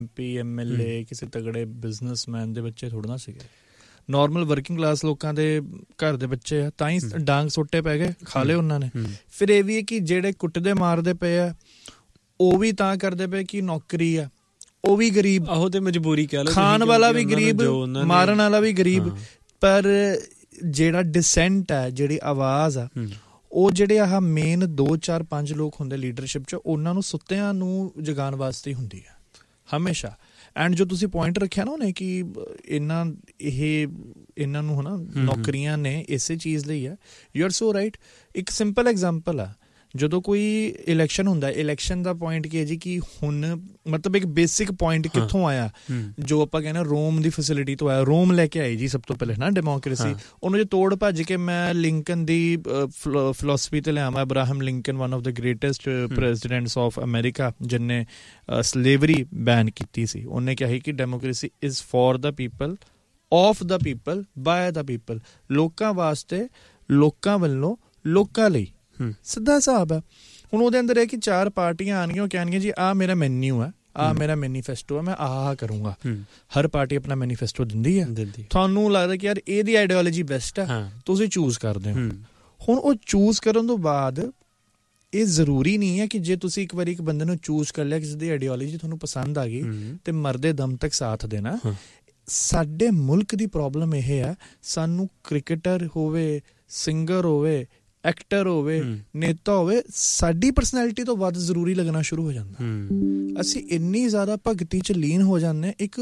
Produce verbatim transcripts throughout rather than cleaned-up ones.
P M L A ਕਿਸੇ ਤਗੜੇ businessman ਦੇ ਬੱਚੇ ਥੋੜ੍ਹਾ ਨਾ ਸੀਗੇ, ਨੋਰਮਲ ਵਰਕਿੰਗ ਕਲਾਸ ਲੋਕਾਂ ਦੇ ਘਰ ਦੇ ਬੱਚੇ ਆ, ਤਾਂ ਹੀ ਡਾਂਗ ਸੋਟੇ ਪੈ ਗਏ, ਖਾ ਲਏ ਉਹਨਾਂ ਨੇ। ਫਿਰ ਇਹ ਵੀ ਹੈ ਕਿ ਜਿਹੜੇ ਕੁੱਟਦੇ ਮਾਰਦੇ ਪਏ ਆ ਉਹ ਵੀ ਤਾਂ ਕਰਦੇ ਪਏ ਕਿ ਨੌਕਰੀ ਆ, ਉਹ ਵੀ ਗਰੀਬ, ਆਹੋ ਤੇ ਮਜਬੂਰੀ ਕਹਿ ਲਓ, ਖਾਣ ਵਾਲਾ ਵੀ ਗਰੀਬ, ਮਾਰਨ ਵਾਲਾ ਵੀ ਗਰੀਬ। ਪਰ ਜਿਹੜਾ ਡਿਸੈਂਟ ਹੈ, ਜਿਹੜੀ ਆਵਾਜ਼ ਆ, ਉਹ ਜਿਹੜੇ ਆਹ ਮੇਨ ਦੋ ਚਾਰ ਪੰਜ ਲੋਕ ਹੁੰਦੇ ਲੀਡਰਸ਼ਿਪ 'ਚ, ਉਹਨਾਂ ਨੂੰ ਸੁੱਤਿਆਂ ਨੂੰ ਜਗਾਉਣ ਵਾਸਤੇ ਹੀ ਹੁੰਦੀ ਹੈ ਹਮੇਸ਼ਾ। ਐਂਡ ਜੋ ਤੁਸੀਂ ਪੁਆਇੰਟ ਰੱਖਿਆ ਨਾ ਉਹਨੇ ਕਿ ਇਹਨਾਂ ਇਹ ਇਹਨਾਂ ਨੂੰ ਹੈ ਨਾ ਨੌਕਰੀਆਂ ਨੇ ਇਸੇ ਚੀਜ਼ ਲਈ ਹੈ, ਯੂ ਆਰ ਸੋ ਰਾਈਟ। ਇੱਕ ਸਿੰਪਲ ਐਗਜ਼ਾਮਪਲ ਆ, ਜਦੋਂ ਕੋਈ ਇਲੈਕਸ਼ਨ ਹੁੰਦਾ, ਇਲੈਕਸ਼ਨ ਦਾ ਪੁਆਇੰਟ ਕੀ ਹੈ ਜੀ ਕਿ ਹੁਣ ਮਤਲਬ ਇੱਕ ਬੇਸਿਕ ਪੁਆਇੰਟ ਕਿੱਥੋਂ ਆਇਆ, ਜੋ ਆਪਾਂ ਕਹਿੰਦੇ ਰੋਮ ਦੀ ਫੈਸਿਲਿਟੀ ਤੋਂ ਆਇਆ। ਰੋਮ ਲੈ ਕੇ ਆਈ ਜੀ ਸਭ ਤੋਂ ਪਹਿਲੇ ਨਾ ਡੈਮੋਕ੍ਰੇਸੀ, ਉਹਨੂੰ ਜੇ ਤੋੜ ਭੱਜ ਕੇ ਮੈਂ ਲਿੰਕਨ ਦੀ ਫਿਲੋਸਫੀ ਤੇ ਲਿਆਵਾਂ। Abraham Lincoln one of the greatest presidents of America, ਜਿਹਨੇ ਸਲੇਵਰੀ ਬੈਨ ਕੀਤੀ ਸੀ। ਉਹਨੇ ਕਿਹਾ ਸੀ ਕਿ democracy is for the people, of the people, bye the people. ਲੋਕਾਂ ਵਾਸਤੇ, ਲੋਕਾਂ ਵੱਲੋਂ, ਲੋਕਾਂ ਲਈ। ਸਿੱਧਾ ਹਿਸਾਬ ਹੈ। ਹੁਣ ਉਹਦੇ ਅੰਦਰ ਇਹ ਕਿ ਚਾਰ ਪਾਰਟੀਆਂ ਆਉਣਗੀਆਂ, ਉਹ ਕਹਿਣਗੀਆਂ ਜੀ ਆਹ ਮੇਰਾ ਮੈਨਿਊ ਹੈ, ਆਹ ਮੇਰਾ ਮੈਨੀਫੈਸਟੋ ਹੈ, ਮੈਂ ਆਹ ਕਰੂੰਗਾ। ਹਰ ਪਾਰਟੀ ਆਪਣਾ ਮੈਨੀਫੈਸਟੋ ਦਿੰਦੀ ਹੈ। ਤੁਹਾਨੂੰ ਲੱਗਦਾ ਕਿ ਯਾਰ ਇਹਦੀ ਆਈਡੀਓਲੋਜੀ ਬੈਸਟ ਹੈ, ਤੁਸੀਂ ਚੂਜ਼ ਕਰਦੇ ਹੋ। ਹੁਣ ਉਹ ਚੂਜ਼ ਕਰਨ ਤੋਂ ਬਾਅਦ ਇਹ ਜ਼ਰੂਰੀ ਨਹੀਂ ਹੈ ਕਿ ਜੇ ਤੁਸੀਂ ਇੱਕ ਵਾਰੀ ਇੱਕ ਬੰਦੇ ਨੂੰ ਚੂਜ਼ ਕਰ ਲਿਆ, ਕਿਸੇ ਦੀ ਆਈਡੀਓਲੋਜੀ ਤੁਹਾਨੂੰ ਪਸੰਦ ਆ ਗਈ ਤੇ ਮਰਦੇ ਦਮ ਤੱਕ ਸਾਥ ਦੇਣਾ। ਸਾਡੇ ਮੁਲਕ ਦੀ ਪ੍ਰੋਬਲਮ ਇਹ ਹੈ, ਸਾਨੂੰ ਕ੍ਰਿਕਟਰ ਹੋਵੇ, ਸਿੰਗਰ ਹੋਵੇ, ਐਕਟਰ ਹੋਵੇ, ਨੇਤਾ ਹੋਵੇ, ਸਾਡੀ ਪਰਸਨੈਲਿਟੀ ਤੋਂ ਵੱਧ ਜ਼ਰੂਰੀ ਲੱਗਣਾ ਸ਼ੁਰੂ ਹੋ ਜਾਂਦਾ। ਅਸੀਂ ਇੰਨੀ ਜ਼ਿਆਦਾ ਭਗਤੀ 'ਚ ਲੀਨ ਹੋ ਜਾਂਦੇ ਇੱਕ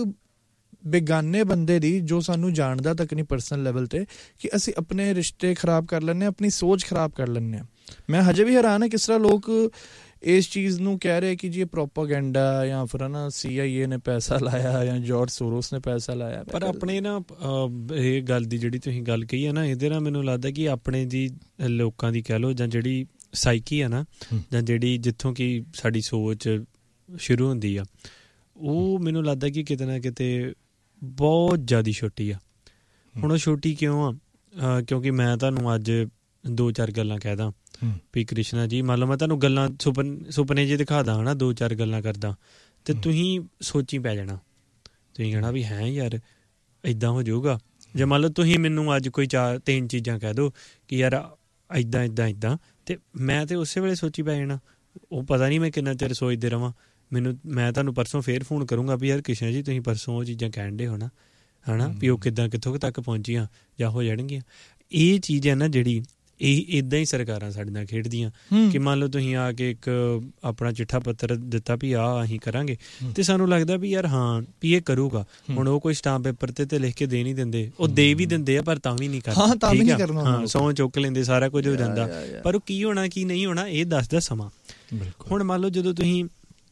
ਬੇਗਾਨੇ ਬੰਦੇ ਦੀ, ਜੋ ਸਾਨੂੰ ਜਾਣਦਾ ਤੱਕ ਨਹੀਂ ਪਰਸਨਲ ਲੈਵਲ 'ਤੇ, ਕਿ ਅਸੀਂ ਆਪਣੇ ਰਿਸ਼ਤੇ ਖਰਾਬ ਕਰ ਲੈਂਦੇ ਹਾਂ, ਆਪਣੀ ਸੋਚ ਖਰਾਬ ਕਰ ਲੈਂਦੇ ਹਾਂ। ਮੈਂ ਹਜੇ ਵੀ ਹੈਰਾਨ ਹਾਂ ਕਿਸ ਤਰ੍ਹਾਂ ਲੋਕ ਇਸ ਚੀਜ਼ ਨੂੰ ਕਹਿ ਰਹੇ ਕਿ ਜੀ ਇਹ ਪ੍ਰੋਪਾਗੈਂਡਾ, ਜਾਂ ਫਿਰ ਨਾ ਸੀ ਆਈ ਏ ਨੇ ਪੈਸਾ ਲਾਇਆ, ਜਾਂ ਜਾਰਜ ਸੋਰੋਸ ਨੇ ਪੈਸਾ ਲਾਇਆ। ਪਰ ਆਪਣੇ ਨਾ ਇਹ ਗੱਲ ਦੀ ਜਿਹੜੀ ਤੁਸੀਂ ਗੱਲ ਕਹੀ ਹੈ ਨਾ, ਇਹਦੇ ਨਾਲ ਮੈਨੂੰ ਲੱਗਦਾ ਕਿ ਆਪਣੇ ਦੀ ਲੋਕਾਂ ਦੀ ਕਹਿ ਲਓ, ਜਾਂ ਜਿਹੜੀ ਸਾਈਕੀ ਆ ਨਾ, ਜਾਂ ਜਿਹੜੀ ਜਿੱਥੋਂ ਕਿ ਸਾਡੀ ਸੋਚ ਸ਼ੁਰੂ ਹੁੰਦੀ ਆ, ਉਹ ਮੈਨੂੰ ਲੱਗਦਾ ਕਿ ਕਿਤੇ ਨਾ ਕਿਤੇ ਬਹੁਤ ਜ਼ਿਆਦਾ ਛੋਟੀ ਆ। ਹੁਣ ਉਹ ਛੋਟੀ ਕਿਉਂ ਆ? ਕਿਉਂਕਿ ਮੈਂ ਤੁਹਾਨੂੰ ਅੱਜ ਦੋ ਚਾਰ ਗੱਲਾਂ ਕਹਿ ਦਾਂ ਵੀ ਕ੍ਰਿਸ਼ਨਾ ਜੀ, ਮੰਨ ਲਓ ਮੈਂ ਤੁਹਾਨੂੰ ਗੱਲਾਂ ਸੁਪਨ ਸੁਪਨੇ ਜਿਹੇ ਦਿਖਾ ਦਾਂ ਨਾ, ਦੋ ਚਾਰ ਗੱਲਾਂ ਕਰਦਾ, ਤੇ ਤੁਸੀਂ ਸੋਚੀ ਪੈ ਜਾਣਾ। ਤੁਸੀਂ ਕਹਿਣਾ ਵੀ ਹੈ ਯਾਰ ਇੱਦਾਂ ਹੋ ਜਾਊਗਾ। ਜੇ ਮੰਨ ਲਓ ਤੁਸੀਂ ਮੈਨੂੰ ਅੱਜ ਕੋਈ ਚਾਰ ਤਿੰਨ ਚੀਜ਼ਾਂ ਕਹਿ ਦਿਓ ਕਿ ਯਾਰ ਇੱਦਾਂ ਇੱਦਾਂ ਇੱਦਾਂ, ਤੇ ਮੈਂ ਤਾਂ ਉਸੇ ਵੇਲੇ ਸੋਚੀ ਪੈ ਜਾਣਾ। ਉਹ ਪਤਾ ਨਹੀਂ ਮੈਂ ਕਿੰਨਾ ਚਿਰ ਸੋਚਦੇ ਰਹਾਂ। ਮੈਨੂੰ ਮੈਂ ਤੁਹਾਨੂੰ ਪਰਸੋਂ ਫੇਰ ਫੋਨ ਕਰੂੰਗਾ ਵੀ ਯਾਰ ਕ੍ਰਿਸ਼ਨਾ ਜੀ ਤੁਸੀਂ ਪਰਸੋਂ ਉਹ ਚੀਜ਼ਾਂ ਕਹਿਣ ਡੇ ਹੋ ਨਾ, ਹੈ ਨਾ, ਵੀ ਉਹ ਕਿੱਦਾਂ ਕਿੱਥੋਂ ਤੱਕ ਪਹੁੰਚੀਆਂ ਜਾਂ ਹੋ ਜਾਣਗੀਆਂ। ਇਹ ਚੀਜ਼ ਹੈ ਨਾ ਜਿਹੜੀ, ਇਹ ਇੱਦਾਂ ਹੀ ਸਰਕਾਰਾਂ ਸਾਡੇ ਨਾਲ ਖੇਡਦੀਆਂ ਕਿ ਮੰਨ ਲਓ ਤੁਸੀਂ ਆ ਕੇ ਇੱਕ ਆਪਣਾ ਚਿੱਠਾ ਪੱਤਰ ਦਿੱਤਾ ਵੀ ਆਹ ਅਸੀਂ ਕਰਾਂਗੇ, ਤੇ ਸਾਨੂੰ ਲੱਗਦਾ ਵੀ ਯਾਰ ਹਾਂ ਵੀ ਇਹ ਕਰੂਗਾ। ਹੁਣ ਉਹ ਕੋਈ ਸਟਾਂਪ ਪੇਪਰ ਤੇ ਤੇ ਲਿਖ ਕੇ ਦੇ ਨਹੀਂ ਦਿੰਦੇ, ਉਹ ਦੇ ਵੀ ਦਿੰਦੇ ਆ ਪਰ ਤਾਂ ਵੀ ਨਹੀਂ ਕਰਦੇ, ਠੀਕ ਹੈ, ਹਾਂ, ਸਹੁੰ ਚੁੱਕ ਲੈਂਦੇ, ਸਾਰਾ ਕੁਝ ਹੋ ਜਾਂਦਾ, ਪਰ ਉਹ ਕੀ ਹੋਣਾ ਕੀ ਨਹੀਂ ਹੋਣਾ ਇਹ ਦੱਸਦਾ ਸਮਾਂ। ਹੁਣ ਮੰਨ ਲਓ ਜਦੋਂ ਤੁਸੀਂ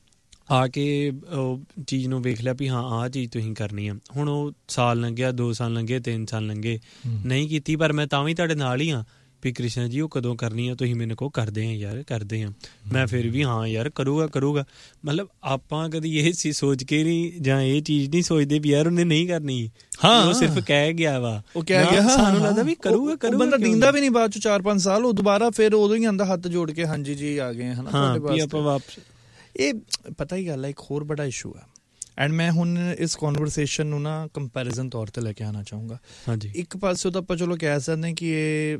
ਆ ਕੇ ਉਹ ਚੀਜ਼ ਨੂੰ ਵੇਖ ਲਿਆ ਵੀ ਹਾਂ ਆਹ ਚੀਜ਼ ਤੁਸੀਂ ਕਰਨੀ ਆ, ਹੁਣ ਉਹ ਸਾਲ ਲੰਘਿਆ, ਦੋ ਸਾਲ ਲੰਘੇ, ਤਿੰਨ ਸਾਲ ਲੰਘੇ, ਨਹੀਂ ਕੀਤੀ, ਪਰ ਮੈਂ ਤਾਂ ਵੀ ਤੁਹਾਡੇ ਨਾਲ ਹੀ ਹਾਂ ਵੀ ਕ੍ਰਿਸ਼ਨਾ ਜੀ ਉਹ ਕਦੋਂ ਕਰਨੀ ਆ, ਤੁਸੀਂ ਮੈਨੂੰ ਕਹੋ ਕਰਦੇ ਆ ਯਾਰ, ਕਰਦੇ ਆ, ਮੈਂ ਫਿਰ ਵੀ ਹਾਂ ਯਾਰ ਕਰੂਗਾ ਕਰੂਗਾ। ਮਤਲਬ ਆਪਾਂ ਕਦੀ ਇਹ ਚੀਜ਼ ਸੋਚ ਕੇ ਨਹੀਂ, ਜਾਂ ਇਹ ਚੀਜ਼ ਨਹੀਂ ਸੋਚਦੇ ਵੀ ਯਾਰ ਉਹਨੇ ਨਹੀਂ ਕਰਨੀ, ਹਾਂ ਉਹ ਸਿਰਫ ਕਹਿ ਗਿਆ ਵਾ, ਉਹ ਕਹਿ ਗਿਆ, ਸਾਨੂੰ ਲੱਗਦਾ ਵੀ ਕਰੂਗਾ ਕਰੂਗਾ। ਬੰਦਾ ਦਿੰਦਾ ਵੀ ਨਹੀਂ ਬਾਅਦ ਚ ਚਾਰ ਪੰਜ ਸਾਲ, ਉਹ ਦੁਬਾਰਾ ਫਿਰ ਉਦੋਂ ਹੀ ਆਉਂਦਾ ਹੱਥ ਜੋੜ ਕੇ, ਹਾਂਜੀ ਜੀ ਆ ਗਏ ਹਨਾ ਤੁਹਾਡੇ ਆਪਾਂ ਵਾਪਸ। ਇਹ ਪਤਾ ਹੀ ਗੱਲ ਹੈ, ਇੱਕ ਹੋਰ ਬੜਾ ਇਸ਼ੂ ਹੈ। ਐਂਡ ਮੈਂ ਹੁਣ ਇਸ ਕਨਵਰਸੇਸ਼ਨ ਨੂੰ ਨਾ ਕੰਪੈਰੀਜ਼ਨ ਤੌਰ 'ਤੇ ਲੈ ਕੇ ਆਉਣਾ ਚਾਹੂੰਗਾ। ਹਾਂਜੀ, ਇੱਕ ਪਾਸੇ ਤਾਂ ਆਪਾਂ ਚਲੋ ਕਹਿ ਸਕਦੇ ਹਾਂ ਕਿ ਇਹ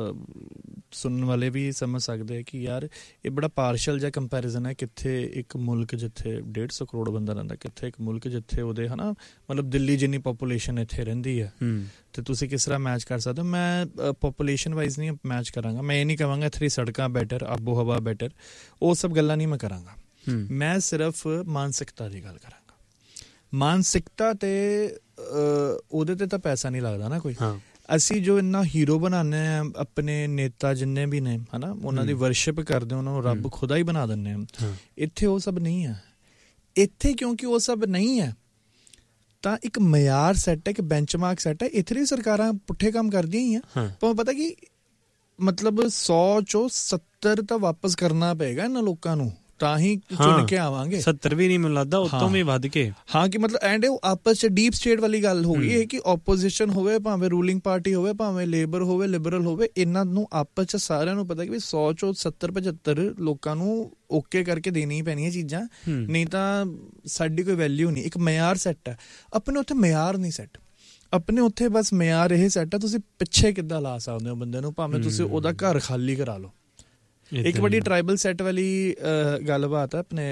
ਸੁਣਨ ਵਾਲੇ ਵੀ ਸਮਝ ਸਕਦੇ ਆ ਕਿ ਯਾਰ ਇਹ ਬੜਾ ਪਾਰਸ਼ਲ ਜਿਹਾ ਕੰਪੈਰੀਜ਼ਨ ਹੈ। ਕਿੱਥੇ ਇੱਕ ਮੁਲਕ ਜਿੱਥੇ ਡੇਢ ਸੌ ਕਰੋੜ ਬੰਦਾ ਰਹਿੰਦਾ, ਕਿੱਥੇ ਇੱਕ ਮੁਲਕ ਜਿੱਥੇ ਉਹਦੇ ਹੈ ਨਾ ਮਤਲਬ ਦਿੱਲੀ ਜਿੰਨੀ ਪਾਪੂਲੇਸ਼ਨ ਇੱਥੇ ਰਹਿੰਦੀ ਹੈ, ਅਤੇ ਤੁਸੀਂ ਕਿਸ ਤਰ੍ਹਾਂ ਮੈਚ ਕਰ ਸਕਦੇ ਹੋ। ਮੈਂ ਪਾਪੂਲੇਸ਼ਨ ਵਾਈਜ਼ ਨਹੀਂ ਮੈਚ ਕਰਾਂਗਾ, ਮੈਂ ਇਹ ਨਹੀਂ ਕਹਾਂਗਾ ਇੱਥੇ ਸੜਕਾਂ ਬੈਟਰ, ਆਬੋ ਹਵਾ ਬੈਟਰ, ਉਹ ਸਭ ਗੱਲਾਂ ਨਹੀਂ ਮੈਂ ਕਰਾਂਗਾ। ਮੈਂ ਸਿਰਫ ਮਾਨਸਿਕਤਾ ਦੀ ਗੱਲ ਕਰਾਂਗਾ। ਮਾਨਸਿਕਤਾ ਤੇ ਉਹਦੇ ਤੇ ਤਾਂ ਪੈਸਾ ਨਹੀਂ ਲੱਗਦਾ ਨਾ ਕੋਈ। ਅਸੀਂ ਜੋ ਇੰਨਾ ਹੀਰੋ ਬਣਾਉਂਦੇ ਹਾਂ ਆਪਣੇ ਨੇਤਾ ਜਿੰਨੇ ਵੀ ਨੇ ਹੈ ਨਾ, ਉਹਨਾਂ ਦੀ ਵਰਸ਼ਿਪ ਕਰਦੇ, ਉਹਨਾਂ ਨੂੰ ਰੱਬ ਖੁਦਾ ਹੀ ਬਣਾ ਦਿੰਦੇ ਹਾਂ। ਇੱਥੇ ਉਹ ਸਭ ਨਹੀਂ ਹੈ। ਇੱਥੇ ਕਿਉਂਕਿ ਉਹ ਸਭ ਨਹੀਂ ਹੈ ਤਾਂ ਇੱਕ ਮਿਆਰ ਸੈੱਟ ਹੈ, ਇੱਕ ਬੈਂਚਮਾਰਕ ਸੈੱਟ ਹੈ। ਇੱਥੇ ਵੀ ਸਰਕਾਰਾਂ ਪੁੱਠੇ ਕੰਮ ਕਰਦੀਆਂ ਹੀ ਆ, ਪਰ ਪਤਾ ਕਿ ਮਤਲਬ ਸੌ ਚੋਂ ਸੱਤਰ ਤਾਂ ਵਾਪਸ ਕਰਨਾ ਪਏਗਾ ਇਹਨਾਂ ਲੋਕਾਂ ਨੂੰ। ਤਾਂ ਹੀ ਚੁਣ ਕੇ ਆਵਾਂਗੇ। ਸੱਤਰ ਵੀ ਨਹੀਂ ਮੈਨੂੰ ਲੱਗਦਾ, ਉਤੋਂ ਵੀ ਵੱਧ ਕੇ। ਹਾਂ ਕਿ ਮਤਲਬ ਐਂਡ ਉਹ ਆਪਸ 'ਚ ਡੀਪ ਸਟੇਟ ਵਾਲੀ ਗੱਲ ਹੋ ਗਈ ਹੈ ਕਿ ਓਪੋਜੀਸ਼ਨ ਹੋਵੇ, ਭਾਵੇਂ ਰੂਲਿੰਗ ਪਾਰਟੀ ਹੋਵੇ, ਭਾਵੇਂ ਲੇਬਰ ਹੋਵੇ, ਲਿਬਰਲ ਹੋਵੇ, ਇਹਨਾਂ ਨੂੰ ਆਪਸ 'ਚ ਸਾਰਿਆਂ ਨੂੰ ਪਤਾ ਕਿ ਵੀ ਸੌ ਚੋਂ ਸੱਤਰ ਪਝੱਤਰ ਲੋਕਾਂ ਨੂੰ ਓਕੇ ਕਰਕੇ ਦੇਣੀ ਪੈਣੀਆਂ ਚੀਜ਼ਾਂ, ਨਹੀਂ ਤਾਂ ਸਾਡੀ ਕੋਈ ਵੈਲਿਊ ਨਹੀਂ। ਇੱਕ ਮਿਆਰ ਸੈੱਟ ਹੈ, ਆਪਣੇ ਉੱਥੇ ਮਿਆਰ ਨਹੀਂ ਸੈੱਟ। ਆਪਣੇ ਉੱਥੇ ਬਸ ਮਿਆਰ ਇਹ ਸੈੱਟ ਹੈ, ਤੁਸੀਂ ਪਿੱਛੇ ਕਿੱਦਾਂ ਲਾ ਸਕਦੇ ਹੋ ਬੰਦੇ ਨੂੰ, ਭਾਵੇਂ ਤੁਸੀਂ ਉਹਦਾ ਘਰ ਖਾਲੀ ਕਰਾ ਲਓ। ਇੱਕ ਬੜੀ ਟਰਾਈਬਲ ਸੈੱਟ ਵਾਲੀ ਗੱਲਬਾਤ ਹੈ ਆਪਣੇ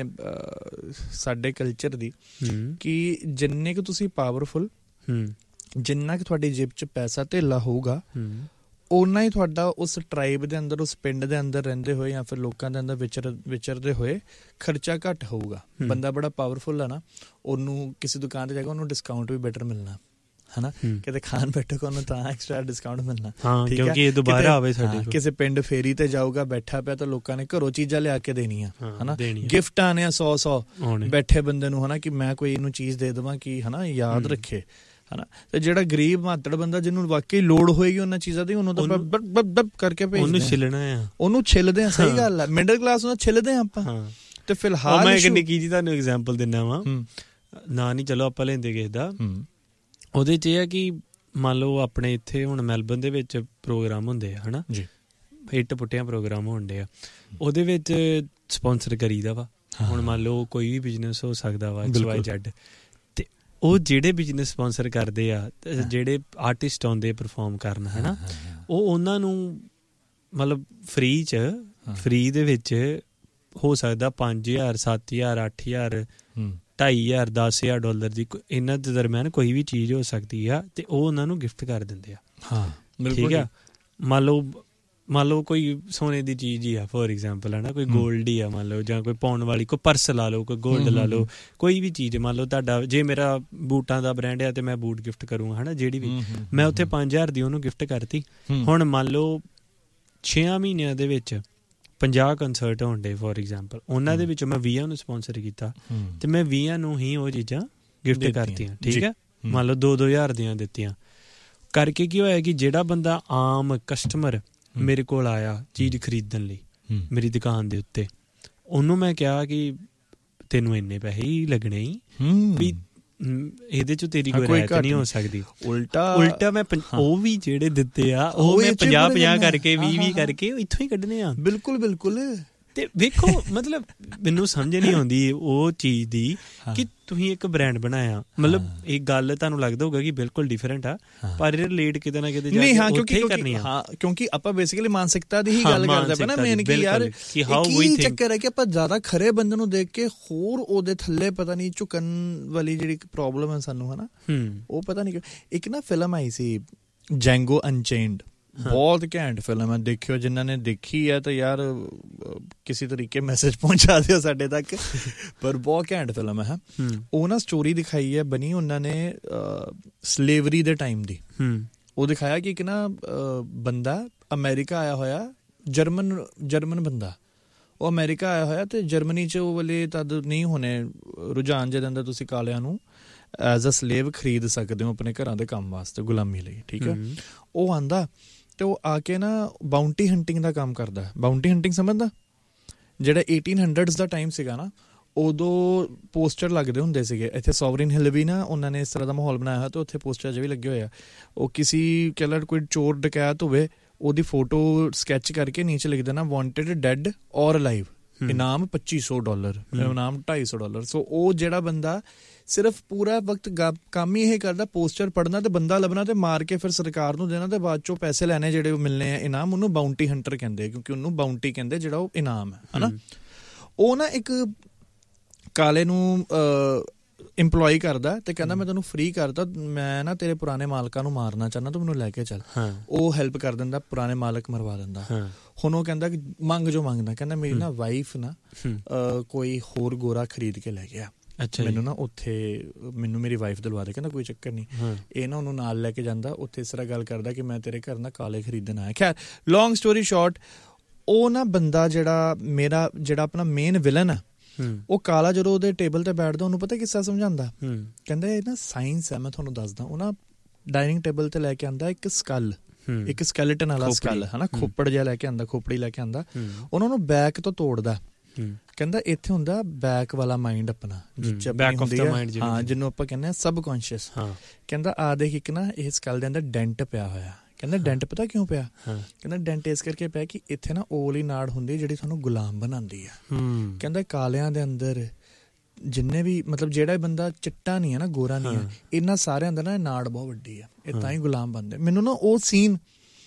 ਸਾਡੇ ਕਲਚਰ ਦੀ ਕਿ ਜਿੰਨੇ ਕੁ ਤੁਸੀਂ ਪਾਵਰਫੁਲ, ਜਿੰਨਾ ਕੁ ਤੁਹਾਡੀ ਜੇਬ 'ਚ ਪੈਸਾ ਧੇਲਾ ਹੋਊਗਾ, ਓਨਾ ਹੀ ਤੁਹਾਡਾ ਉਸ ਟਰਾਈਬ ਦੇ ਅੰਦਰ, ਉਸ ਪਿੰਡ ਦੇ ਅੰਦਰ ਰਹਿੰਦੇ ਹੋਏ ਜਾਂ ਫਿਰ ਲੋਕਾਂ ਦੇ ਅੰਦਰ ਵਿਚਰ ਵਿਚਰਦੇ ਹੋਏ ਖਰਚਾ ਘੱਟ ਹੋਊਗਾ। ਬੰਦਾ ਬੜਾ ਪਾਵਰਫੁਲ ਹੈ ਨਾ, ਉਹਨੂੰ ਕਿਸੇ ਦੁਕਾਨ 'ਤੇ ਜਾ ਕੇ ਉਹਨੂੰ ਡਿਸਕਾਊਂਟ ਵੀ ਬੈਟਰ ਮਿਲਣਾ, ਹਨਾ। ਕਿਤੇ ਖਾਣ ਬੈਠੋ ਉਹਨੂੰ ਤਾਂ ਐਕਸਟਰਾ ਡਿਸਕਾਊਂਟ ਮਿਲਣਾ, ਕਿਉਂਕਿ ਇਹ ਦੁਬਾਰਾ ਆਵੇ ਸਾਡੇ ਕੋਲ। ਕਿਸੇ ਪਿੰਡ ਫੇਰੀ ਤੇ ਜਾਊਗਾ, ਬੈਠਾ ਪਿਆ ਤਾਂ ਲੋਕਾਂ ਨੇ ਘਰੋਂ ਚੀਜ਼ਾਂ ਲਿਆ ਕੇ ਦੇਣੀਆਂ, ਹਨਾ। ਗਿਫਟ ਆਣੇ ਆ ਸੌ ਸੌ ਬੈਠੇ ਬੰਦੇ ਨੂੰ, ਹਨਾ, ਕਿ ਮੈਂ ਕੋਈ ਇਹਨੂੰ ਚੀਜ਼ ਦੇ ਦੇਵਾਂ ਕਿ ਹਨਾ ਯਾਦ ਰੱਖੇ, ਹਨਾ। ਤੇ ਜਿਹੜਾ ਗਰੀਬ ਮਾਤੜ ਬੰਦਾ ਜਿਹਨੂੰ ਵਾਕਈ ਲੋੜ ਹੋਏਗੀ ਉਹਨਾਂ ਚੀਜ਼ਾਂ ਦੀ, ਉਹਨੂੰ ਤਾਂ ਬੱਬ ਕਰਕੇ ਭੇਜਦੇ, ਉਹਨੂੰ ਛਿੱਲਣਾ ਆ, ਉਹਨੂੰ ਛਿੱਲਦੇ ਆ। ਸਹੀ ਗੱਲ ਆ, ਮਿਡਲ ਕਲਾਸ ਨੂੰ ਛਿੱਲਦੇ ਆ ਆਪਾਂ। ਤੇ ਫਿਲਹਾਲ ਮੈਂ ਇੱਕ ਨਿੱਕੀ ਜੀ ਤੁਹਾਨੂੰ ਐਗਜ਼ਾਮਪਲ ਦਿੰਦਾ ਵਾਂ, ਨਾ ਨਹੀਂ ਚਲੋ ਆਪਾਂ ਲੈਂਦੇ ਕਿਸੇ ਦਾ। ਉਹਦੇ 'ਚ ਇਹ ਹੈ ਕਿ ਮੰਨ ਲਓ ਆਪਣੇ ਇੱਥੇ ਹੁਣ ਮੈਲਬਰਨ ਦੇ ਵਿੱਚ ਪ੍ਰੋਗਰਾਮ ਹੁੰਦੇ ਆ, ਹਨਾ ਜੀ, ਇੱਟ ਪੁੱਟਿਆਂ ਪ੍ਰੋਗਰਾਮ ਹੁੰਦੇ ਆ, ਉਹਦੇ ਵਿੱਚ ਸਪੋਂਸਰ ਕਰੀਦਾ ਵਾ। ਹੁਣ ਮੰਨ ਲਓ ਕੋਈ ਵੀ ਬਿਜ਼ਨਸ ਹੋ ਸਕਦਾ ਵਾ ਐਕਸ ਵਾਈ ਜ਼ੈਡ, ਤੇ ਉਹ ਜਿਹੜੇ ਬਿਜ਼ਨਸ ਸਪੋਂਸਰ ਕਰਦੇ ਆ, ਜਿਹੜੇ ਆਰਟਿਸਟ ਆਉਂਦੇ ਪਰਫੋਰਮ ਕਰਨ, ਹਨਾ, ਉਹ ਉਹਨਾਂ ਨੂੰ ਮਤਲਬ ਫ੍ਰੀ 'ਚ ਫ੍ਰੀ ਦੇ ਵਿੱਚ ਹੋ ਸਕਦਾ ਪੰਜ ਹਜ਼ਾਰ ਸੱਤ ਹਜ਼ਾਰ ਅੱਠ ਹਜ਼ਾਰ ਢਾਈ ਹਜ਼ਾਰ ਦਸ ਹਜ਼ਾਰ ਡਾਲਰ ਦੀ ਇਹਨਾਂ ਦੇ ਦਰਮਿਆਨ ਕੋਈ ਵੀ ਚੀਜ਼ ਹੋ ਸਕਦੀ ਆ, ਤੇ ਉਹ ਉਹਨਾਂ ਨੂੰ ਗਿਫਟ ਕਰ ਦਿੰਦੇ ਆ। ਹਾਂ ਠੀਕ ਆ। ਮੰਨ ਲਓ ਮੰਨ ਲਓ ਕੋਈ ਸੋਨੇ ਦੀ ਚੀਜ਼ ਹੀ ਆ ਫੋਰ ਐਗਜ਼ਾਮਪਲ, ਹੈ ਨਾ, ਕੋਈ ਗੋਲਡ ਹੀ ਆ ਮੰਨ ਲਓ, ਜਾਂ ਕੋਈ ਪਾਉਣ ਵਾਲੀ ਕੋਈ ਪਰਸ ਲਾ ਲਓ, ਕੋਈ ਗੋਲਡ ਲਾ ਲਓ, ਕੋਈ ਵੀ ਚੀਜ਼। ਮੰਨ ਲਓ ਤੁਹਾਡਾ ਜੇ ਮੇਰਾ ਬੂਟਾਂ ਦਾ ਬ੍ਰਾਂਡ ਆ ਤੇ ਮੈਂ ਬੂਟ ਗਿਫਟ ਕਰੂੰਗਾ, ਹੈ ਨਾ, ਜਿਹੜੀ ਵੀ, ਮੈਂ ਉੱਥੇ ਪੰਜ ਹਜ਼ਾਰ ਦੀ ਉਹਨੂੰ ਗਿਫਟ ਕਰਤੀ। ਹੁਣ ਮੰਨ ਲਓ ਛੇਆਂ ਮਹੀਨਿਆਂ ਦੇ ਵਿੱਚ ਪੰਜਾਹ ਕੰਸਰਟ ਹੋਣ ਡੇ ਫੋਰ ਐਗਜ਼ਾਮਪਲ, ਉਹਨਾਂ ਦੇ ਵਿੱਚੋਂ ਮੈਂ ਵੀਹਾਂ ਨੂੰ ਸਪੋਂਸਰ ਕੀਤਾ ਤੇ ਮੈਂ ਵੀਹਾਂ ਨੂੰ ਹੀ ਉਹ ਚੀਜ਼ਾਂ ਗਿਫਟ ਕਰਤੀਆਂ, ਠੀਕ ਹੈ। ਮੰਨ ਲਓ ਦੋ ਦੋ ਹਜ਼ਾਰ ਦੀਆਂ ਦਿੱਤੀਆਂ ਕਰਕੇ। ਕੀ ਹੋਇਆ ਕਿ ਜਿਹੜਾ ਬੰਦਾ ਆਮ ਕਸਟਮਰ ਮੇਰੇ ਕੋਲ ਆਇਆ ਚੀਜ਼ ਖਰੀਦਣ ਲਈ ਮੇਰੀ ਦੁਕਾਨ ਦੇ ਉੱਤੇ, ਉਹਨੂੰ ਮੈਂ ਕਿਹਾ ਕਿ ਤੈਨੂੰ ਇੰਨੇ ਪੈਸੇ ਹੀ ਲੱਗਣੇ ਹੀ, ਵੀ ਇਹਦੇ ਚ ਤੇਰੀ ਕੋਈ ਰਾਇਤ ਨਹੀਂ ਹੋ ਸਕਦੀ। ਉਲਟਾ ਉਲਟਾ ਮੈਂ ਉਹ ਵੀ ਜਿਹੜੇ ਦਿੱਤੇ ਆ ਉਹ ਮੈਂ ਪੰਜਾਹ ਪੰਜਾਹ ਕਰਕੇ ਵੀਹ ਵੀਹ ਕਰਕੇ ਇੱਥੋਂ ਹੀ ਕੱਢਣੇ ਆ। ਬਿਲਕੁਲ ਬਿਲਕੁਲ। ਤੇ ਵੇਖੋ ਮਤਲਬ ਮੈਨੂੰ ਸਮਝ ਨਹੀਂ ਆਉਂਦੀ ਉਹ ਚੀਜ਼ ਦੀ ਕਿ ਤੁਸੀਂ ਇੱਕ ਬ੍ਰਾਂਡ ਬਣਾਇਆ, ਮਤਲਬ ਇਹ ਗੱਲ ਤੁਹਾਨੂੰ ਲੱਗਦਾ ਹੋਊਗਾ ਕਿ ਬਿਲਕੁਲ ਡਿਫਰੈਂਟ ਆ, ਪਰ ਰਿਲੇਟ ਕਿਤੇ ਨਾ ਕਿਤੇ ਜਾ ਕੇ ਉੱਥੇ ਕਰਨੀ ਆ। ਹਾਂ, ਕਿਉਂਕਿ ਆਪਾਂ ਬੇਸਿਕਲੀ ਮਾਨਸਿਕਤਾ ਦੀ ਹੀ ਗੱਲ ਕਰਦੇ ਪਏ ਨਾ ਮੇਨ, ਕਿ ਯਾਰ ਕੀ ਚੱਕਰ ਹੈ ਕਿ ਆਪਾਂ ਜ਼ਿਆਦਾ ਖਰੇ ਬੰਦੇ ਨੂੰ ਦੇਖ ਕੇ ਹੋਰ ਉਹਦੇ ਥੱਲੇ ਪਤਾ ਨਹੀਂ ਝੁਕਣ ਵਾਲੀ ਜਿਹੜੀ ਪ੍ਰੋਬਲਮ ਹੈ ਸਾਨੂੰ, ਹੈ ਨਾ, ਉਹ ਪਤਾ ਨਹੀਂ ਕਿਉਂ। ਇੱਕ ਨਾ ਫਿਲਮ ਆਈ ਸੀ ਜੈਂਗੋ ਅਨਚੇਨਡ, ਬਹੁਤ ਘੈਂਟ ਫਿਲਮ ਹੈ, ਦੇਖਿਓ ਜਿਨ੍ਹਾਂ ਨੇ ਦੇਖੀ ਹੈ ਤਾਂ ਯਾਰ ਕਿਸੇ ਤਰੀਕੇ ਮੈਸੇਜ ਪਹੁੰਚਾ ਦਿਓ ਸਾਡੇ ਤੱਕ, ਪਰ ਬਹੁਤ ਘੈਂਟ ਫਿਲਮ ਹੈ। ਉਹ ਨਾ ਸਟੋਰੀ ਦਿਖਾਈ ਹੈ ਬਣੀ ਉਹਨਾਂ ਨੇ ਸਲੇਵਰੀ ਦੇ ਟਾਈਮ ਦੀ। ਉਹ ਦਿਖਾਇਆ ਕਿ ਇੱਕ ਨਾ ਬੰਦਾ ਅਮਰੀਕਾ ਆਇਆ ਹੋਇਆ, ਜਰਮਨ ਜਰਮਨ ਬੰਦਾ, ਉਹ ਅਮਰੀਕਾ ਆਇਆ ਹੋਇਆ ਤੇ ਜਰਮਨੀ 'ਚ ਉਹ ਵਾਲੇ ਤਦ ਨਹੀਂ ਹੋਣੇ ਰੁਝਾਨ ਜਿਹਦੇ ਅੰਦਰ ਤੁਸੀਂ ਕਾਲਿਆਂ ਨੂੰ ਐਜ਼ ਅ ਸਲੇਵ ਖਰੀਦ ਸਕਦੇ ਹੋ ਆਪਣੇ ਘਰਾਂ ਦੇ ਕੰਮ ਵਾਸਤੇ, ਗੁਲਾਮੀ ਲਈ, ਠੀਕ ਹੈ। ਉਹ ਆਉਂਦਾ ਤੇ ਉਹ ਆ ਕੇ ਨਾ ਬਾਉਂਟੀ ਹੰਟਿੰਗ ਦਾ ਕੰਮ ਕਰਦਾ। ਬਾਉਂਟੀ ਹੰਟਿੰਗ ਸਮਝਦਾ, ਜਿਹੜਾ ਏਟੀਨ ਹੰਡਰਡਸ ਦਾ ਟਾਈਮ ਸੀਗਾ ਨਾ, ਉਦੋਂ ਪੋਸਟਰ ਲੱਗਦੇ ਹੁੰਦੇ ਸੀਗੇ ਇੱਥੇ ਸੋਵਰਿਨ ਹਿੱਲ ਵੀ ਨਾ, ਉਹਨਾਂ ਨੇ ਇਸ ਤਰ੍ਹਾਂ ਦਾ ਮਾਹੌਲ ਬਣਾਇਆ ਹੋਇਆ ਤੇ ਉੱਥੇ ਪੋਸਟਰ ਅਜੇ ਵੀ ਲੱਗੇ ਹੋਏ ਆ। ਉਹ ਕਿਸੇ ਕਹਿ ਲਓ ਕੋਈ ਚੋਰ ਡਕੈਤ ਹੋਵੇ, ਉਹਦੀ ਫੋਟੋ ਸਕੈਚ ਕਰਕੇ ਨੀਚੇ ਲਿਖ ਦੇਣਾ ਵਾਂਟਡ ਡੈਡ ਔਰ ਅਲਾਈਵ, ਇਨਾਮ ਪੱਚੀ ਸੌ ਡਾਲਰ, ਇਨਾਮ ਢਾਈ ਸੌ ਡਾਲਰ। ਸੋ ਉਹ ਜਿਹੜਾ ਬੰਦਾ ਸਿਰਫ ਪੂਰਾ ਵਕਤ ਕੰਮ ਹੀ ਇਹ ਕਰਦਾ, ਪੋਸਟਰ ਪੜ੍ਹਨਾ ਤੇ ਬੰਦਾ ਲੱਭਣਾ ਤੇ ਮਾਰ ਕੇ ਫਿਰ ਸਰਕਾਰ ਨੂੰ ਦੇਣਾ ਤੇ ਬਾਅਦ ਚੋਂ ਪੈਸੇ ਲੈਣੇ ਜਿਹੜੇ ਉਹ ਮਿਲਣੇ ਆ ਇਨਾਮ, ਉਹਨੂੰ ਬਾਉਂਟੀ ਹੰਟਰ ਕਹਿੰਦੇ, ਕਿਉਂਕਿ ਉਹਨੂੰ ਬਾਉਂਟੀ ਕਹਿੰਦੇ ਜਿਹੜਾ ਉਹ ਇਨਾਮ ਹੈ, ਹੈ ਨਾ। ਉਹ ਨਾ ਇੱਕ ਕਾਲੇ ਨੂੰ ਇੰਪਲੋਈ ਕਰਦਾ ਤੇ ਕਹਿੰਦਾ ਮੈਂ ਤੈਨੂੰ ਫ੍ਰੀ ਕਰਦਾ, ਮੈਂ ਨਾ ਤੇਰੇ ਪੁਰਾਣੇ ਮਾਲਕਾਂ ਨੂੰ ਮਾਰਨਾ ਚਾਹੁੰਦਾ, ਤੂੰ ਮੈਨੂੰ ਲੈ ਕੇ ਚੱਲ। ਉਹ ਹੈਲਪ ਕਰ ਦਿੰਦਾ, ਪੁਰਾਣੇ ਮਾਲਕ ਮਰਵਾ ਦਿੰਦਾ। ਹੁਣ ਉਹ ਕਹਿੰਦਾ ਕਿ ਮੰਗ ਜੋ ਮੰਗਦਾ, ਕਹਿੰਦਾ ਮੇਰੀ ਨਾ ਵਾਈਫ ਨਾ ਕੋਈ ਹੋਰ ਗੋਰਾ ਖਰੀਦ ਕੇ ਲੈ ਗਿਆ, ਮੈਨੂੰ ਨਾ ਉੱਥੇ ਮੈਨੂੰ ਮੇਰੀ ਵਾਈਫ ਦਿਲਵਾ ਦੇ। ਕਹਿੰਦਾ ਕੋਈ ਚੱਕਰ ਨਹੀਂ। ਇਹ ਨਾ ਉਹਨੂੰ ਨਾਲ ਲੈ ਕੇ ਜਾਂਦਾ, ਉੱਥੇ ਇਸ ਤਰ੍ਹਾਂ ਗੱਲ ਕਰਦਾ ਕਿ ਮੈਂ ਤੇਰੇ ਘਰ ਨਾ ਕਾਲੇ ਖਰੀਦਣ ਆਇਆ। ਖੈਰ ਲੌਂਗ ਸਟੋਰੀ ਸ਼ਾਰਟ, ਉਹ ਨਾ ਬੰਦਾ ਜਿਹੜਾ ਮੇਰਾ ਜਿਹੜਾ ਆਪਣਾ ਮੇਨ ਵਿਲਨ ਆ, ਉਹ ਕਾਲਾ ਜਦੋਂ ਉਹਦੇ ਟੇਬਲ ਤੇ ਬੈਠਦਾ ਉਹਨੂੰ ਪਤਾ ਕਿੱਸਾ ਸਮਝਾਉਂਦਾ, ਕਹਿੰਦਾ ਇਹ ਨਾ ਸਾਇੰਸ ਹੈ, ਮੈਂ ਤੁਹਾਨੂੰ ਦੱਸਦਾ। ਉਹ ਨਾ ਡਾਇਨਿੰਗ ਟੇਬਲ ਤੇ ਲੈ ਕੇ ਆਉਂਦਾ ਇੱਕ ਸਕਲ, ਇੱਕ ਸਕੈਲੇਟਨ ਵਾਲਾ ਸਕਲ, ਹੈ ਨਾ, ਖੋਪੜ ਜਿਹਾ ਲੈ ਕੇ ਆਉਂਦਾ, ਖੋਪੜੀ ਲੈ ਕੇ ਆਉਂਦਾ, ਉਹਨਾਂ ਨੂੰ ਬੈਕ ਤੋਂ ਤੋੜਦਾ ਕਹਿੰਦਾ ਇੱਥੇ ਹੁੰਦਾ ਬੈਕ ਵਾਲਾ ਮਾਈਂਡ ਆਪਣਾ, ਹਾਂ ਜਿਹਨੂੰ ਆਪਾਂ ਕਹਿੰਦੇ ਹਾਂ ਸਬਕੌਂਸ਼ੀਅਸ। ਕਹਿੰਦਾ ਆ ਦੇਖ ਇੱਕ ਨਾ ਇਸ ਗੱਲ ਦੇ ਅੰਦਰ ਡੈਂਟ ਪਿਆ ਹੋਇਆ। ਕਹਿੰਦਾ ਡੈਂਟ ਪਤਾ ਕਿਉਂ ਪਿਆ? ਕਹਿੰਦਾ ਡੈਂਟ ਇਸ ਕਰਕੇ ਪਿਆ ਕਿ ਇੱਥੇ ਨਾ ਉਹ ਵਾਲੀ ਨਾੜ ਹੁੰਦੀ ਜਿਹੜੀ ਤੁਹਾਨੂੰ ਗੁਲਾਮ ਬਣਾਉਂਦੀ ਆ। ਕਹਿੰਦਾ ਕਾਲਿਆਂ ਦੇ ਅੰਦਰ ਜਿੰਨੇ ਵੀ ਮਤਲਬ ਜਿਹੜਾ ਬੰਦਾ ਚਿੱਟਾ ਨਹੀਂ ਹੈ ਨਾ, ਗੋਰਾ ਨਹੀਂ ਹੈ, ਇਹਨਾਂ ਸਾਰਿਆਂ ਦਾ ਨਾ ਨਾੜ ਬਹੁਤ ਵੱਡੀ ਆ, ਇਹ ਤਾਂ ਹੀ ਗੁਲਾਮ ਬਣਦੇ। ਮੈਨੂੰ ਨਾ ਉਹ ਸੀਨ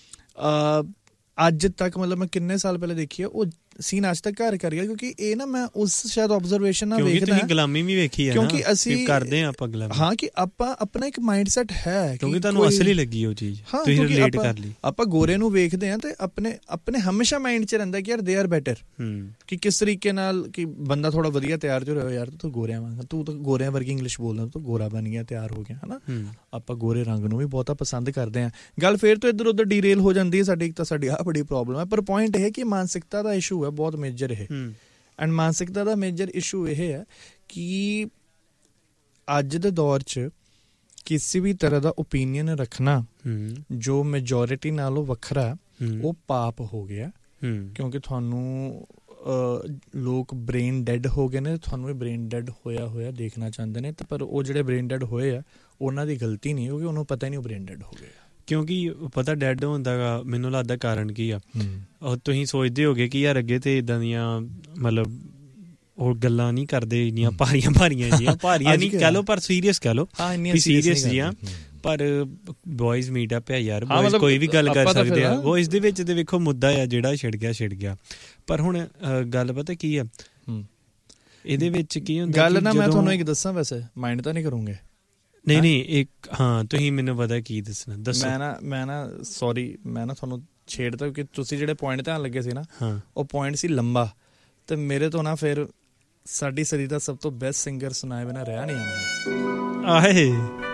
ਅੱਜ ਤੱਕ ਮਤਲਬ ਮੈਂ ਕਿੰਨੇ ਸਾਲ ਪਹਿਲੇ ਦੇਖੀ ਆ, ਉਹ ਸੀਨ ਅੱਜ ਤੱਕ ਘਰ ਕਰ ਗਿਆ ਕਿਉਂਕਿ ਇਹ ਨਾ ਮੈਂ ਉਸ ਸ਼ਾਇਦ ਆਬਜ਼ਰਵੇਸ਼ਨ ਨਾਲ ਵੇਖਦਾ ਕਿਉਂਕਿ ਗੁਲਾਮੀ ਵੀ ਵੇਖੀ ਹੈ ਕਿਉਂਕਿ ਅਸੀਂ ਕਰਦੇ ਹਾਂ ਆਪਾਂ ਗੁਲਾਮੀ। ਹਾਂ ਕਿ ਆਪਾਂ ਆਪਣਾ ਇੱਕ ਮਾਈਂਡ ਸੈਟ ਹੈ ਕਿਉਂਕਿ ਤੁਹਾਨੂੰ ਅਸਲੀ ਲੱਗੀ ਉਹ ਚੀਜ਼, ਤੁਸੀਂ ਰਿਲੇਟ ਕਰ ਲਈ। ਆਪਾਂ ਗੋਰੇ ਨੂੰ ਵੇਖਦੇ ਹਾਂ ਤੇ ਆਪਣੇ ਆਪਣੇ ਹਮੇਸ਼ਾ ਮਾਈਂਡ 'ਚ ਰਹਿੰਦਾ ਕਿ ਯਾਰ ਦੇ ਆਰ ਬੈਟਰ, ਕਿ ਕਿਸ ਤਰੀਕੇ ਨਾਲ ਕਿ ਬੰਦਾ ਥੋੜਾ ਵਧੀਆ ਤਿਆਰ ਜੋ ਰਿਹਾ, ਯਾਰ ਤੂੰ ਗੋਰਿਆਂ ਵਾਂਗ, ਤੂੰ ਤਾਂ ਗੋਰਿਆਂ ਵਰਗੀ ਇੰਗਲਿਸ਼ ਬੋਲਦਾ, ਤੂੰ ਗੋਰਾ ਬਣ ਗਿਆ, ਤਿਆਰ ਹੋ ਗਿਆ, ਹਨਾ। ਆਪਾਂ ਗੋਰੇ ਰੰਗ ਨੂੰ ਵੀ ਬਹੁਤਾ ਪਸੰਦ ਕਰਦੇ ਹਾਂ। ਗੱਲ ਫੇਰ ਤੋਂ ਇੱਧਰ ਉੱਧਰ ਡੀਰੇਲ ਹੋ ਜਾਂਦੀ ਹੈ ਸਾਡੀ। ਇੱਕ ਤਾਂ ਸਾਡੀ ਆਹ ਬੜੀ ਪ੍ਰੋਬਲਮ ਹੈ, ਪਰ ਪੁਆਇੰਟ ਇਹ ਕਿ ਮਾਨਸਿਕਤਾ ਦਾ ਇਸ਼ੂ ਹੈ ਬਹੁਤ ਮੇਜਰ ਇਹ। ਐਂਡ ਮਾਨਸਿਕਤਾ ਦਾ ਮੇਜਰ ਇਸ਼ੂ ਇਹ ਹੈ ਕਿ ਅੱਜ ਦੇ ਦੌਰ 'ਚ ਕਿਸੇ ਵੀ ਤਰ੍ਹਾਂ ਦਾ ਓਪੀਨੀਅਨ ਰੱਖਣਾ ਜੋ ਮੈਜੋਰਿਟੀ ਨਾਲੋਂ ਵੱਖਰਾ, ਉਹ ਪਾਪ ਹੋ ਗਿਆ। ਕਿਉਂਕਿ ਤੁਹਾਨੂੰ ਲੋਕ ਬ੍ਰੇਨ ਡੈਡ ਹੋ ਗਏ ਨੇ, ਤੁਹਾਨੂੰ ਵੀ ਬ੍ਰੇਨ ਡੈਡ ਹੋਇਆ ਹੋਇਆ ਦੇਖਣਾ ਚਾਹੁੰਦੇ ਨੇ। ਤੇ ਪਰ ਉਹ ਜਿਹੜੇ ਬ੍ਰੇਨ ਡੈਡ ਹੋਏ ਆ ਉਹਨਾਂ ਦੀ ਗਲਤੀ ਨਹੀਂ, ਕਿਉਂਕਿ ਉਹਨੂੰ ਪਤਾ ਹੀ ਨਹੀਂ ਉਹ ਬ੍ਰੇਨ ਡੈਡ ਹੋ ਗਏ। ਕਿਉਂਕਿ ਪਤਾ ਡੈਡ ਹੋਣ ਦਾ ਮੈਨੂੰ ਲੱਗਦਾ ਕਾਰਨ ਕੀ ਆ, ਤੁਸੀਂ ਸੋਚਦੇ ਹੋਗੇ ਕਿ ਯਾਰ ਅੱਗੇ ਤੇ ਇੱਦਾਂ ਦੀਆਂ ਮਤਲਬ ਉਹ ਗੱਲਾਂ ਨਹੀਂ ਕਰਦੇ ਇੰਨੀਆਂ ਭਾਰੀਆਂ ਭਾਰੀਆਂ ਜੀਆਂ, ਭਾਰੀਆਂ ਨਹੀਂ ਕਹਿ ਲਓ ਪਰ ਸੀਰੀਅਸ ਕਹਿ ਲਓ, ਸੀਰੀਅਸ ਜੀਆਂ। ਪਰ ਬॉयਜ਼ ਮੀਟਅਪ ਹੈ ਯਾਰ, ਬॉयਜ਼ ਕੋਈ ਵੀ ਗੱਲ ਕਰ ਸਕਦੇ ਆ। ਬॉयਜ਼ ਦੇ ਵਿੱਚ ਤੇ ਵੇਖੋ ਮੁੱਦਾ ਆ ਜਿਹੜਾ ਛਿੜ ਗਿਆ ਛਿੜ ਗਿਆ। ਪਰ ਹੁਣ ਗੱਲ ਪਤਾ ਕੀ ਆ ਇਹਦੇ ਵਿੱਚ ਕੀ ਹੁੰਦਾ, ਗੱਲ ਨਾ ਮੈਂ ਤੁਹਾਨੂੰ ਇੱਕ ਦੱਸਾਂ, ਵੈਸੇ ਮਾਈਂਡ ਤਾਂ ਨਹੀਂ ਕਰੂੰਗੇ। ਨਹੀਂ ਨਹੀਂ ਇੱਕ ਹਾਂ ਤੁਸੀਂ ਮੈਨੂੰ ਪਤਾ ਕੀ ਦੱਸਣਾ ਦੱਸੋ। ਮੈਂ ਨਾ ਮੈਂ ਨਾ ਸੌਰੀ ਮੈਂ ਨਾ ਤੁਹਾਨੂੰ ਛੇੜਤਾ ਕਿਉਂਕਿ ਤੁਸੀਂ ਜਿਹੜੇ ਪੁਆਇੰਟ ਧਿਆਨ ਲੱਗੇ ਸੀ ਨਾ, ਉਹ ਪੁਆਇੰਟ ਸੀ ਲੰਬਾ, ਤੇ ਮੇਰੇ ਤੋਂ ਨਾ ਫਿਰ ਸਾਡੀ ਸਦੀ ਦਾ ਸਭ ਤੋਂ ਬੈਸਟ ਸਿੰਗਰ ਸੁਣਾਏ ਬਿਨਾਂ ਰਿਹਾ ਨਹੀਂ ਜਾਂਦਾ। ਆਹੇ